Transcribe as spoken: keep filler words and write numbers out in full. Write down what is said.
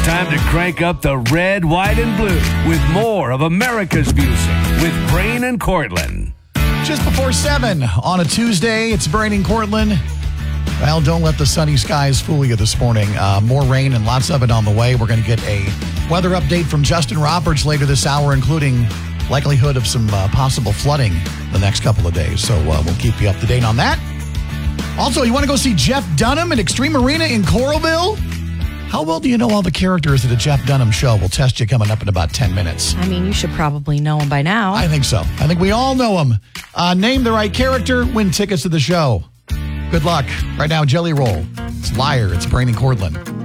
time to crank up the red, white, and blue with more of America's music with Brain and Cortland. Just before seven on a Tuesday, it's Brain and Cortland. Well, don't let the sunny skies fool you this morning. Uh, more rain and lots of it on the way. We're going to get a weather update from Justin Roberts later this hour, including likelihood of some uh, possible flooding the next couple of days. So uh, we'll keep you up to date on that. Also, you want to go see Jeff Dunham at Extreme Arena in Coralville? How well do you know all the characters at a Jeff Dunham show? We'll test you coming up in about ten minutes. I mean, you should probably know him by now. I think so. I think we all know him. Uh, name the right character, win tickets to the show. Good luck. Right now, Jelly Roll. It's Liar. It's Brain and Cortland.